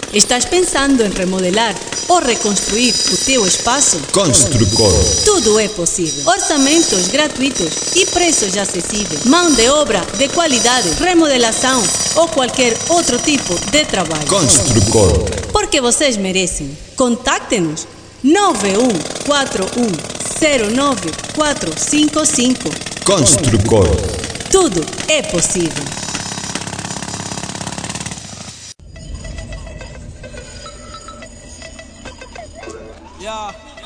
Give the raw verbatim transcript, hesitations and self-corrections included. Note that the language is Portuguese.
Estás pensando em remodelar ou reconstruir o teu espaço? Construcor. Tudo é possível. Orçamentos gratuitos e preços acessíveis. Mão de obra de qualidade, remodelação ou qualquer outro tipo de trabalho. Construcor. Porque vocês merecem. Contacte-nos nove um quatro um zero nove quatro cinco cinco. Construcor. Tudo é possível. Yeah.